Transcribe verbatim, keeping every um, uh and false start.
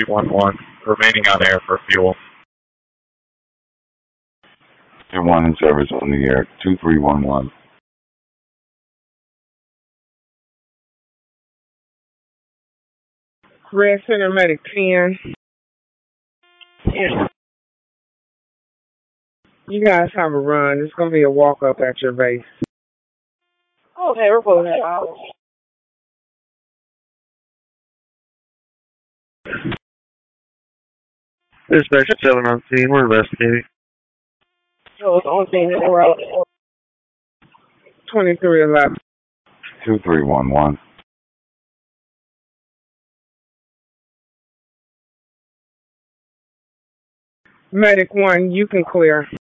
three one one, remaining on air for fuel. Tier one in service on the air, two three one one. Red Center Medic ten. Yeah. You guys have a run. It's going to be a walk up at your base. Okay, we're pulling that out. Dispatch seven on scene, we're investigating. So it's the only thing that we're out. twenty-three eleven. two three one one. Medic one, you can clear.